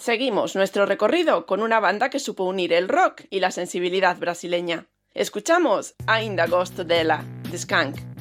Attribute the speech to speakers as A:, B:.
A: Seguimos nuestro recorrido con una banda que supo unir el rock y la sensibilidad brasileña. Escuchamos Ainda Gosto Dela, de Skank.